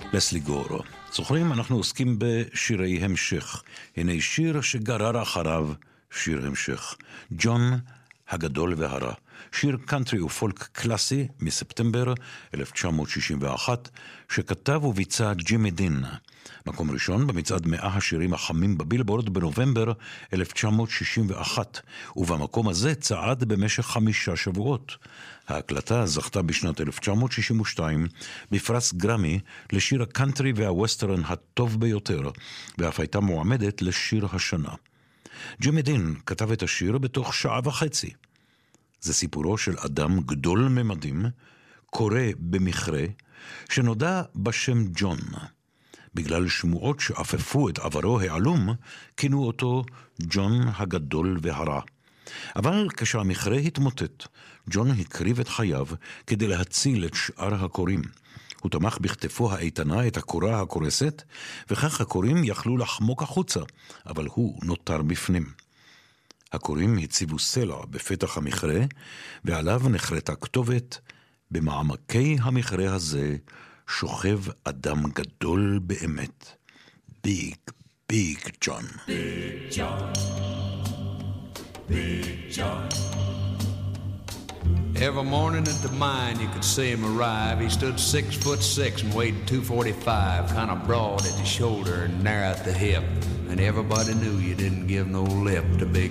לסלי גור. זוכרים, אנחנו עוסקים בשירי המשך. הנה שיר שגרר אחריו שיר המשך. ג'ון הגדול והרע. שיר קאנטרי ופולק קלאסי מספטמבר 1961, שכתב וביצע ג'ימי דין. מקום ראשון במצעד 100 השירים החמים בבילבורד בנובמבר 1961, ובמקום הזה צעד במשך 5 שבועות. ההקלטה זכתה בשנת 1962 בפרס גרמי לשיר הקאנטרי והווסטרן הטוב ביותר, ואף הייתה מועמדת לשיר השנה. ג'ימי דין כתב את השיר בתוך 1.5 שעות. זה סיפורו של אדם גדול ממדים, קורא במכרה, שנודע בשם ג'ון. בגלל שמועות שאפפו את עברו העלום, כינו אותו ג'ון הגדול והרע. אבל כשהמכרה התמוטט, ג'ון הקריב את חייו כדי להציל את שאר הקוראים. הוא תמך בכתפו האיתנה את הקורה הקורסת, וכך הקוראים יכלו לחמוק החוצה, אבל הוא נותר בפנים. הקוראים הציבו סלע בפתח המכרה, ועליו נחרטה כתובת: במעמקי המכרה הזה שוכב אדם גדול באמת. ביג, ביג ג'ון. Big John, Big John. Every morning at the mine you could see him arrive. He stood 6'6" and weighed 245, kind of broad at the shoulder and narrow at the hip. And everybody knew you didn't give no lip to Big